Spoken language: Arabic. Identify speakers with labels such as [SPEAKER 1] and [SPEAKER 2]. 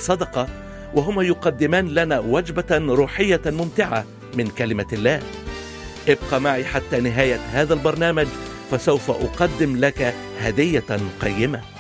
[SPEAKER 1] صدقة، وهما يقدمان لنا وجبة روحية ممتعة من كلمة الله. ابقى معي حتى نهاية هذا البرنامج، فسوف أقدم لك هدية قيمة.